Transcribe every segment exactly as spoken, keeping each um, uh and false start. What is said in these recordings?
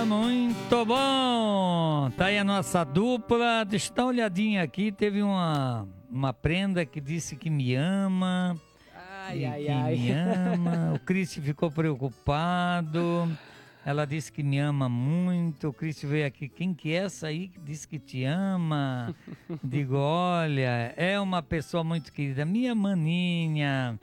muito bom! Tá aí a nossa dupla. Deixa eu dar uma olhadinha aqui. Teve uma, uma prenda que disse que me ama. Ai, e ai, que ai. me ama. O Cristi ficou preocupado. Ela disse que me ama muito. O Cristi veio aqui. Quem que é essa aí que disse que te ama? Digo, olha, é uma pessoa muito querida. Minha maninha.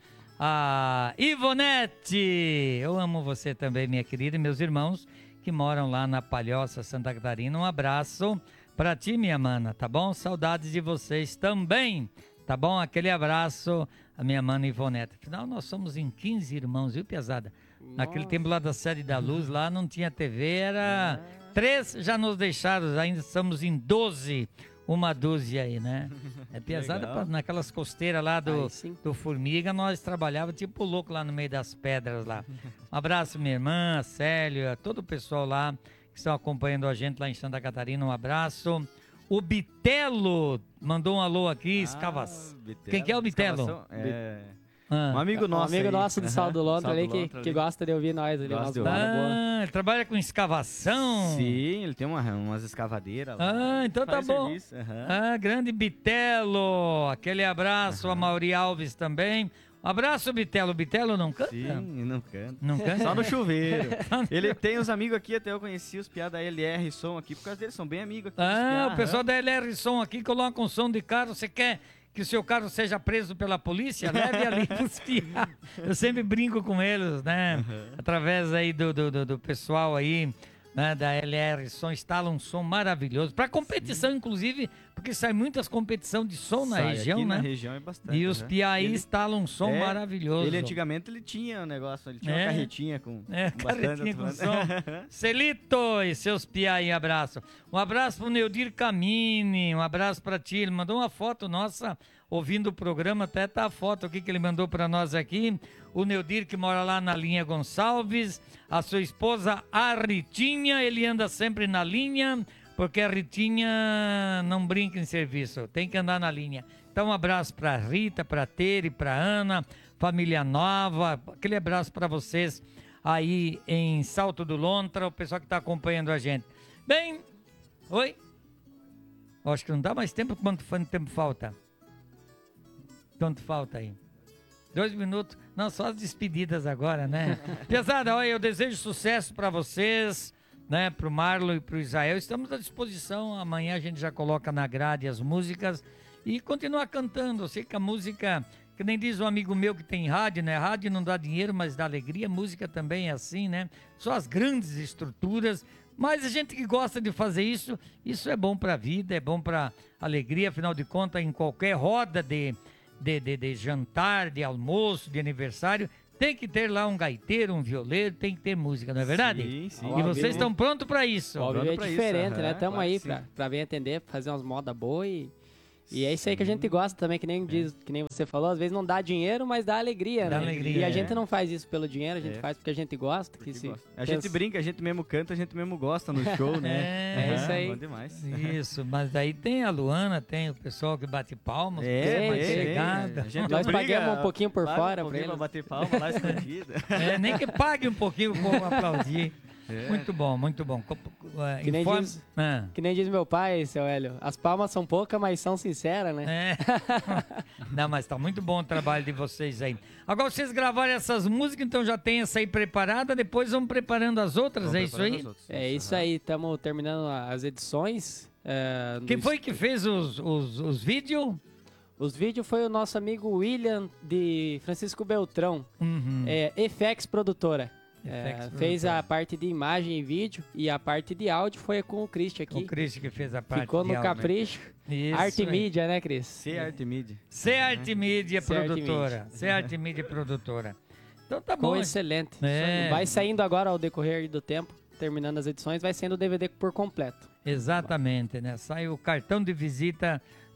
A Ivonete. Eu amo você também, minha querida. E meus irmãos que moram lá na Palhoça, Santa Catarina. Um abraço pra ti, minha mana, tá bom? Saudades de vocês também, tá bom? Aquele abraço, a minha mana Ivonete. Afinal, nós somos em quinze irmãos, viu, pesada? Nossa. Naquele tempo lá da Sede da Luz, lá não tinha T V, era... Três já nos deixaram, ainda estamos em doze, uma dúzia aí, né? É pesada pra, naquelas costeiras lá do, do Formiga, nós trabalhávamos tipo louco lá no meio das pedras lá. Um abraço, minha irmã, a Célia, todo o pessoal lá que estão acompanhando a gente lá em Santa Catarina, um abraço. O Bitelo mandou um alô aqui, ah, escavação. Quem que é o Bitelo? É... Ah. Um amigo nosso. Um amigo aí. nosso do Sal do Lontra ali, que, que gosta de ouvir nós ali. Gosta de ouvir. Ah, ele trabalha com escavação? Sim, ele tem uma, umas escavadeiras lá. Ah, então tá bom. Uhum. Ah, grande Bitelo. Aquele abraço, uhum. A Mauri Alves também. Um abraço, Bitelo. Bitelo não canta? Sim, não canta. Não canta? Só no chuveiro. Ele tem os amigos aqui, até eu conheci os piá da L R Som aqui, por causa deles, são bem amigos aqui. Ah, o pessoal da L R Som aqui coloca um som de carro, você quer... que o seu carro seja preso pela polícia, leve ali os piá. Eu sempre brinco com eles, né? Uhum. Através aí do, do, do, do pessoal aí, né? Da L R Som, instala um som maravilhoso. Para competição, sim. Inclusive, porque sai muitas competições de som na sai, região, aqui né? Na região é bastante. E os uhum. piá aí ele, instalam um som é, maravilhoso. Ele antigamente ele tinha um negócio, ele tinha é. uma carretinha com, é, com carretinha com som. Celito e seus piá aí, abraço. Um abraço pro Neudir Camini, um abraço pra ti. Ele mandou uma foto nossa ouvindo o programa, até tá a foto aqui que ele mandou para nós aqui. O Neudir, que mora lá na linha Gonçalves, a sua esposa, a Ritinha, ele anda sempre na linha, porque a Ritinha não brinca em serviço, tem que andar na linha. Então um abraço para Rita, para Tere, para Ana, família nova, aquele abraço para vocês aí em Salto do Lontra, o pessoal que está acompanhando a gente. Bem, oi? Acho que não dá mais tempo, quanto tempo falta? Quanto falta aí? Dois minutos? Não, só as despedidas agora, né? Pesada, olha, eu desejo sucesso para vocês, né? Pro Marlon e pro Israel. Estamos à disposição. Amanhã a gente já coloca na grade as músicas e continuar cantando. Eu sei que a música, que nem diz um amigo meu que tem rádio, né? Rádio não dá dinheiro, mas dá alegria. Música também é assim, né? Só as grandes estruturas. Mas a gente que gosta de fazer isso, isso é bom para a vida, é bom para alegria. Afinal de contas, em qualquer roda de De, de, de jantar, de almoço, de aniversário, tem que ter lá um gaiteiro, um violeiro, tem que ter música, não é verdade? Sim, sim. E vocês estão prontos para isso? O é diferente, isso, né? Estamos claro aí para pra vir atender, fazer umas modas boas e... E é isso aí que a gente gosta também, que nem, diz, que nem você falou, às vezes não dá dinheiro, mas dá alegria, dá né? Alegria, e a é. gente não faz isso pelo dinheiro, a gente é. faz porque a gente gosta. Porque que se gosta. A gente brinca, a gente mesmo canta, a gente mesmo gosta no show, né? É, é isso aí. Bom demais. Isso, mas daí tem a Luana, tem o pessoal que bate palmas, é, mais é, chegada. É. A gente Nós obriga, pagamos um pouquinho por fora um para eles. bater palma lá escondida. É, nem que pague um pouquinho por aplaudir. É. Muito bom, muito bom. Que nem, Informe... diz, ah. que nem diz meu pai, seu Hélio, as palmas são poucas, mas são sinceras, né? É. Não, mas tá muito bom o trabalho de vocês aí. Agora vocês gravaram essas músicas, então já tem essa aí preparada, depois vamos preparando as outras, vamos é isso aí? É isso aí, estamos terminando as edições. É, Quem foi que fez os, os, os vídeos? Os vídeos foi o nosso amigo William de Francisco Beltrão, uhum. é, F X Produtora. É, fez a parte de imagem e vídeo e a parte de áudio foi com o Cristian aqui. O Cristian que fez a parte Ficou de no áudio. Capricho. Isso, Arte é. Mídia, né, Cris? C Arte Mídia. C Arte Mídia Produtora. Arte C Arte Mídia Produtora. Então tá Ficou bom. excelente. É. Vai saindo agora ao decorrer do tempo, terminando as edições, vai sendo o D V D por completo. Exatamente, né? Sai o cartão de visita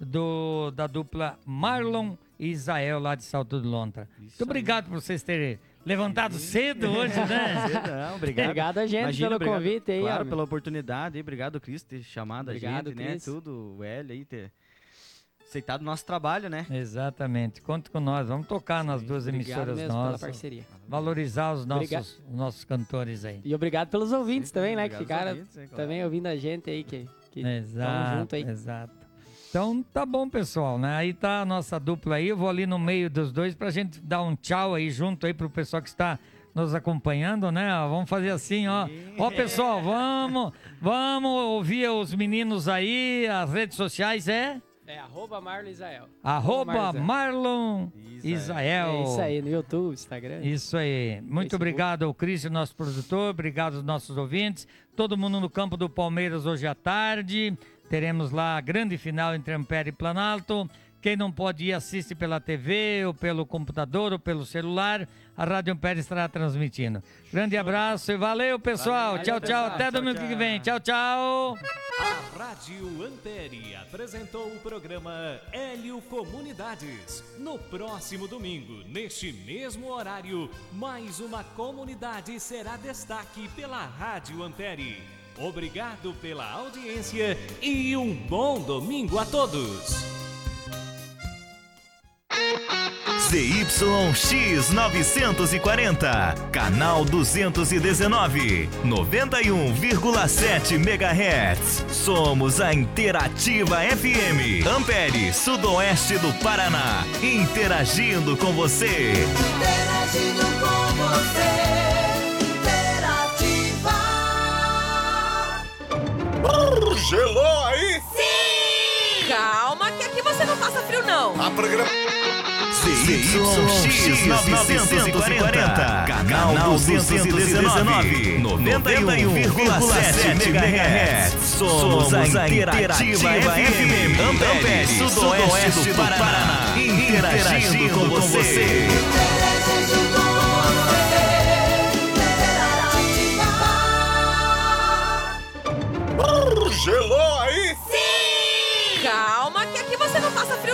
do, da dupla Marlon e Israel lá de Salto do Lontra. Isso. Muito obrigado aí por vocês terem levantado Sim. cedo hoje, né? Cedo, não, obrigado. Obrigado a gente Imagina, pelo obrigado, convite aí. Claro, ó. pela oportunidade. Obrigado, Cris, ter chamado obrigado, a gente, Chris. né? Tudo, o Hélio aí ter... aceitado o nosso trabalho, né? Exatamente. Conta com nós. Vamos tocar nas duas Obrigado emissoras mesmo nossas. pela parceria. Valorizar os Obrigado. nossos, os nossos cantores aí. E obrigado pelos ouvintes Sempre também, né? Que obrigado aos ficaram ouvintes, hein, claro. também ouvindo a gente aí, que que tamo Exato, junto aí. exato. Então tá bom, pessoal, né? Aí tá a nossa dupla aí. Eu vou ali no meio dos dois pra gente dar um tchau aí junto aí pro pessoal que está nos acompanhando, né? Vamos fazer assim, ó. Ó, pessoal, vamos, vamos ouvir os meninos aí. As redes sociais é É, arroba Marlon Israel. arroba Marlon Marlon Israel. É isso aí, no YouTube, Instagram. Isso aí. Muito Facebook. obrigado ao Cristian, nosso produtor. Obrigado aos nossos ouvintes. Todo mundo no campo do Palmeiras hoje à tarde. Teremos lá a grande final entre Ampere e Planalto. Quem não pode ir, assiste pela T V, ou pelo computador, ou pelo celular. A Rádio Ampere estará transmitindo. Grande abraço e valeu, pessoal. Valeu, tchau, tchau. pessoal. Até Tchau, domingo tchau. que vem. Tchau, tchau. A Rádio Ampere apresentou o programa Hélio Comunidades. No próximo domingo, neste mesmo horário, mais uma comunidade será destaque pela Rádio Ampere. Obrigado pela audiência e um bom domingo a todos. Z Y X novecentos e quarenta, canal duzentos e dezenove, noventa e um vírgula sete megahertz. Somos a Interativa F M, Ampere, sudoeste do Paraná. Interagindo com você. Interagindo com você, Interativa. Gelou aí? Sim! Calma que aqui você não passa frio não. A programa... Z Y X novecentos e quarenta, canal duzentos e dezenove, noventa e um vírgula sete megahertz. Somos a Interativa F M, Ampere, sudoeste do Paraná. Interagindo com você. Interagindo com você, Interativa. Gelou aí? Sim! Calma que aqui você não passa frio